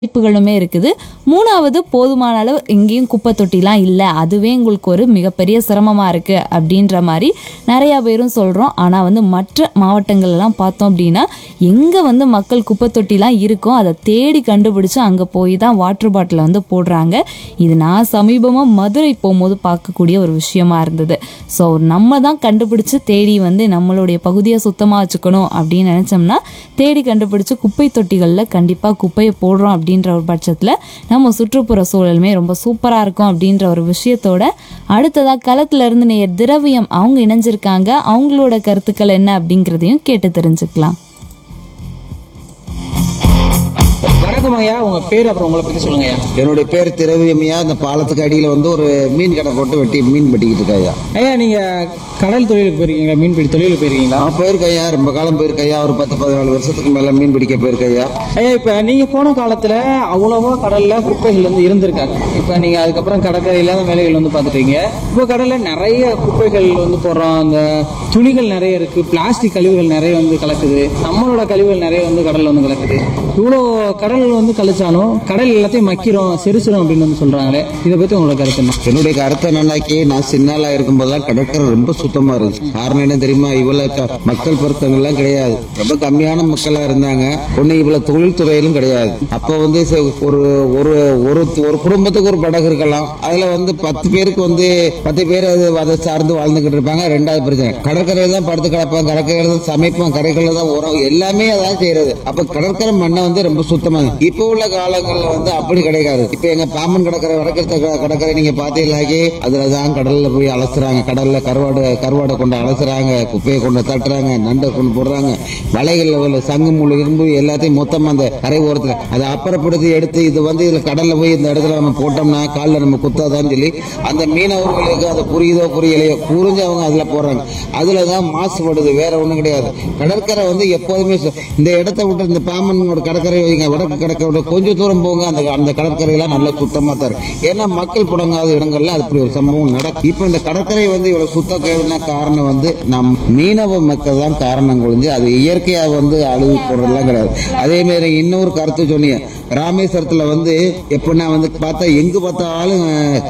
வாய்ப்புகளுமே இருக்குது. 3வது போதுமான அளவு எங்கேயும் குப்பை தொட்டிலாம் இல்ல. அதுவே உங்களுக்கு ஒரு மிகப்பெரிய சிரமமா இருக்கு அப்படின்ற மாதிரி நிறைய பேரும் சொல்றோம். ஆனா மற்ற மாவட்டங்கள்லாம் பார்த்தோம் அப்படின்னா எங்க மக்கள் குப்பை தொட்டிலாம் இருக்கோ அதை தேடி கண்டுபிடிச்சு அங்க போய் தான் வாட்டர் பாட்டிலை போடுறாங்க. இது நான் சமீபமா மதுரை போகும்போது பார்க்கக்கூடிய ஒரு விஷயமா இருந்தது. ஸோ நம்ம தான் கண்டுபிடிச்சு தேடி நம்மளுடைய பகுதியை சுத்தமா வச்சுக்கணும் அப்படின்னு நினைச்சோம்னா தேடி கண்டுபிடிச்சு குப்பை தொட்டிகளில் கண்டிப்பா குப்பையை போடுறோம் அப்படின்ற ஒரு பட்சத்தில் நம்ம சுற்றுப்புற சூழலுமே ரொம்ப சூப்பராக இருக்கும் அப்படின்ற ஒரு விஷயத்தோட அடுத்ததா களத்துல இருந்து நேயர் திரவியம் அவங்க இணைஞ்சிருக்காங்க. அவங்களோட கருத்துக்கள் என்ன அப்படிங்கிறதையும் கேட்டு தெரிஞ்சுக்கலாம். வணக்கம் ஐயா, உங்க பேர் அப்புறம் உங்களை பத்தி சொல்லுங்க ஐயா. என்னுடைய பேர் திரவியமையா. இந்த பாலத்துக்கு அடியில் ஒரு மீன் கடை போட்டு வெட்டி மீன் வெட்டிக்கிட்டு இருக்காயா. ஐயா, நீங்க கடல் தொழிலுக்கு போயிருக்கீங்களா? மீன்பிடி தொழிலுக்கு போயிருக்கீங்களா? நான் போயிருக்கையா, ரொம்ப காலம் போயிருக்கையா. ஒரு 10-14 வருஷத்துக்கு மேல மீன் பிடிக்க போயிருக்கையா. ஐயா, இப்ப நீங்க போன காலத்துல அவ்வளவா கடல்ல குப்பைகள் இருந்திருக்காங்க. இப்ப நீங்க அதுக்கப்புறம் கடற்கரை இல்லாத வேலைகள் பாத்துட்டீங்க. இப்போ கடல்ல நிறைய குப்பைகள் போடுறோம். அந்த துணிகள் நிறைய இருக்கு, பிளாஸ்டிக் கழிவுகள் நிறைய கலக்குது, நம்மளோட கழிவுகள் நிறைய கடல்ல கலக்குது. இவ்வளவு கடல் கழிச்சாலும் கடல் எல்லாத்தையும் மக்கிறோம், செரிச்சிரும் அப்படின்னு சொல்றாங்களே, இதை பத்தி உங்களோட கருத்து என்ன? என்னுடைய கருத்தை என்னன்னாக்கி, நான் சின்னாலா இருக்கும்போதெல்லாம் கடற்கரை ரொம்ப சுத்தமா இருந்துச்சு. காரணம் என்ன தெரியுமா? இவ்வளவு மக்கள் பெருக்கங்கள்லாம் கிடையாது, ரொம்ப கம்மியான மக்களா இருந்தாங்க. ஒண்ணு இவ்வளவு தொழில்துறையிலும் கிடையாது. அப்ப ஒரு ஒரு ஒரு குடும்பத்துக்கு ஒரு படகு இருக்கலாம். அதுல 10 பேருக்கு 10 பேர் அதை சார்ந்து வாழ்ந்துகிட்டு இருப்பாங்க. ரெண்டாவது பிரச்சனை, கடற்கரையில தான் படுத்து கிடப்பாங்க, கடற்கரையில தான் சமைப்போம், கரைகள்ல தான் உரம், எல்லாமே அதான் செய்யறது. அப்ப கடற்கரை மண்ணை ரொம்ப சுத்தமா. இப்ப உள்ள காலங்கள்ல அப்படி கிடைக்காது. இப்ப எங்க பாம்பன் கடற்கரை, வடக்கு கடற்கரை நீங்க பாத்தீங்கன்னாக்கி அதுலதான் கடல்ல போய் அலசுறாங்க. கடல்ல கருவாடை கொண்டு அலசுறாங்க, குப்பையை கொண்டு தட்டுறாங்க, நண்டை கொண்டு போடுறாங்க, வலைகள்ல சங்கு முழு இரும்பு எல்லாத்தையும் மொத்தமா அந்த கரை ஓரத்துல அதை அப்புறப்படுத்தி எடுத்து இது இதுல கடல்ல போய் இந்த இடத்துல நம்ம போட்டோம்னா காலில் நம்ம குத்தாதான்னு சொல்லி அந்த மீனவர்களுக்கு அதை புரியுதோ புரியலையோ புரிஞ்சு அவங்க அதுல போடுறாங்க. அதுலதான் மாசுபடுது, வேற ஒண்ணும் கிடையாது. கடற்கரை எப்போதுமே இந்த இடத்தை விட்டு இந்த பாம்பனோட கடற்கரை வைங்க, வடக்கு கடற்கரை கொஞ்சம் தூரம் போங்க, அந்த கடற்கரையெல்லாம் நல்லா சுத்தமா தான் இருக்கு. ஏன்னா மக்கள் புடங்காத இடங்கள்ல அப்படி ஒரு சம்பவம் நடக்கும். இப்ப இந்த கடற்கரை இவ்வளவு சுத்த காரணம் நம் மீனவ மக்கள் தான் காரணம் கொழிஞ்சு, அது இயற்கையா அழிவு போடுறதுலாம் கிடையாது. அதே மாதிரி இன்னொரு கருத்து சொன்னீங்க, ராமேஸ்வரத்துல எப்படின்னா பார்த்தா எங்கு பார்த்தாலும்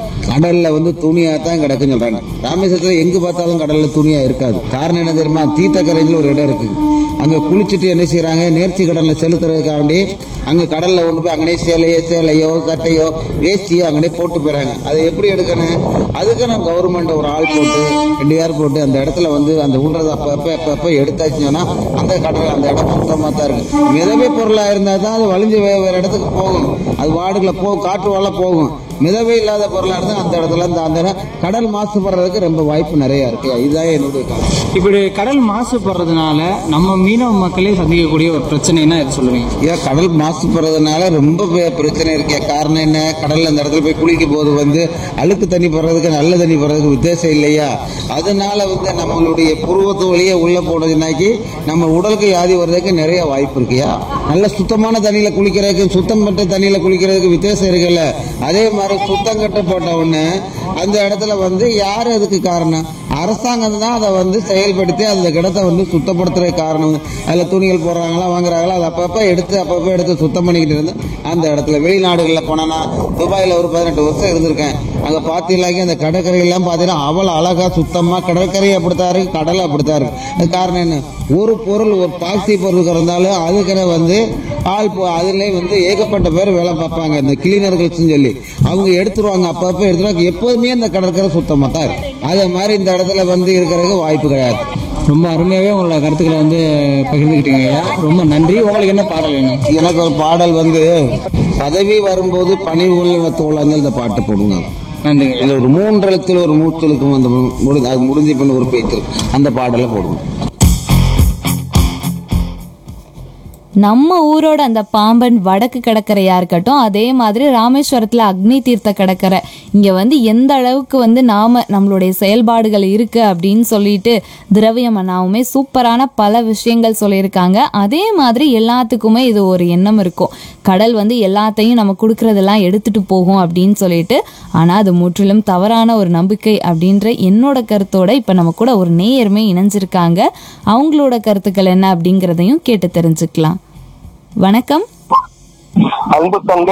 கடல்ல துணியா தான் கிடக்குன்னு சொல்றாங்க. ராமேஸ்வரத்துல எங்கு பார்த்தாலும் கடல்ல துணியா இருக்காது. காரணம் என்ன தெரியுமா? தீர்த்தக்கரையில் ஒரு இடம் இருக்கு. அங்க குளிச்சுட்டு என்ன செய்யறாங்க, நேர்ச்சி கடல்ல செலுத்துறதுக்காக வேண்டி அங்க கடல்ல போய் அங்கனே சேலையோ கட்டையோ வேஸ்டியோ அங்கனே போட்டு போறாங்க. அதை எப்படி எடுக்கணும்? அதுக்கு நம்ம கவர்மெண்ட் ஒரு ஆள் போட்டு 2 பேர் போட்டு அந்த இடத்துல அந்த உள்ளதை அப்ப எடுத்தாச்சுன்னா அந்த கடல் அந்த இடம் சுத்தமா தான் இருக்கு. மிதவை பொருளா இருந்தா தான் அது வலிஞ்சு வேற இடத்துக்கு போகும், அது வார்டுல காற்று வாழ போகும். மிதவை இல்லாத பொருளா இருந்தா அந்த இடத்துல அந்த கடல் மாசுபடுறதுக்கு ரொம்ப வாய்ப்பு நிறைய இருக்கு. இதுதான் என்னுடைய கருத்து. இப்படி கடல் மாசுபடுறதுனால நம்ம மீனவ மக்களே சந்திக்கக்கூடிய ஒரு பிரச்சனைனா எது சொல்லுவீங்க? ஏன் கடல் மாசுபடுறதுனால ரொம்ப பிரச்சனை இருக்கு. காரணம் என்ன? கடல்ல அந்த இடத்துல போய் குளிக்கும் போது அழுக்கு தண்ணி போடுறதுக்கு நல்ல தண்ணி போடுறதுக்கு வித்தியாசம் இல்லையா? அதனால நம்மளுடைய புருவத்து வழியே உள்ள போனதுனாக்கி நம்ம உடலுக்கு வியாதி வர்றதுக்கு நிறைய வாய்ப்பு இருக்குயா. நல்ல சுத்தமான தண்ணியில குளிக்கிறதுக்கு சுத்தம் பெற்ற தண்ணியில குளிக்கிறதுக்கு வித்தியாசம் இருக்குல்ல. அதே மாதிரி சுத்தம் கட்ட போட்ட உடனே அந்த இடத்துல யாரு அதுக்கு காரணம்? அரசாங்கம் தான் அதை செயல்படுத்தி அந்த இடத்தை சுத்தப்படுத்துறது காரணம். அதுல துணிகள் போடுறாங்களா வாங்குறாங்களா, அதை அப்பப்ப எடுத்து சுத்தம் பண்ணிக்கிட்டு இருந்து அந்த இடத்துல. வெளிநாடுகளில் போனா துபாயில ஒரு 18 வருஷம் இருந்திருக்கேன். அங்க பாத்தீங்கன்னாக்கி அந்த கடற்கரையெல்லாம் பாத்தீங்கன்னா அவ்வளவு அழகா சுத்தமா, கடற்கரை அப்படித்தான் இருக்கு, கடல் அப்படித்தான் இருக்கு. அது காரணம் என்ன? ஒரு பொருள், ஒரு பாக்சி பொருள் இருந்தாலும் அதுக்குன்னு ஆள் அதுல ஏகப்பட்ட பேர் வேலை பார்ப்பாங்க, இந்த கிளீனர்கள் சொல்லி அவங்க எடுத்துருவாங்க. அப்பப்ப எடுத்துருவாங்க. எப்போதுமே அந்த கடற்கரை சுத்தமா தான் இருக்கு. அதே மாதிரி இந்த இடத்துல இருக்கிறதுக்கு வாய்ப்பு கிடையாது. ரொம்ப அருமையாவே உங்களோட கருத்துக்களை பகிர்ந்துக்கிட்டீங்க. ரொம்ப நன்றி. உங்களுக்கு என்ன பாடல் வேணும்? எனக்கு ஒரு பாடல் பதவி வரும்போது பணிவுள்ள தோழங்க இந்த பாட்டு போடுங்க. நன்றிங்க. இதுல ஒரு 3 எழுத்துல ஒரு மூச்சலுக்கும் அது முடிஞ்சு பண்ண ஒரு பேச்சு அந்த பாடலை போடுங்க. நம்ம ஊரோட அந்த பாம்பன் வடக்கு கடற்கரையா இருக்கட்டும், அதே மாதிரி ராமேஸ்வரத்துல அக்னி தீர்த்த கடற்கரை, இங்க எந்த அளவுக்கு நாம நம்மளுடைய செயல்பாடுகள் இருக்கு அப்படின்னு சொல்லிட்டு திரவியம் அண்ணாவுமே சூப்பரான பல விஷயங்கள் சொல்லியிருக்காங்க. அதே மாதிரி எல்லாத்துக்குமே இது ஒரு எண்ணம் இருக்கும், கடல் எல்லாத்தையும் நம்ம கொடுக்கறதெல்லாம் எடுத்துட்டு போகும் அப்படின்னு சொல்லிட்டு. ஆனா அது முற்றிலும் தவறான ஒரு நம்பிக்கை அப்படின்ற என்னோட கருத்தோட இப்ப நம்ம கூட ஒரு நேயருமே இணைஞ்சிருக்காங்க. அவங்களோட கருத்துக்கள் என்ன அப்படிங்கிறதையும் கேட்டு தெரிஞ்சுக்கலாம். வணக்கம். அன்பு தங்கை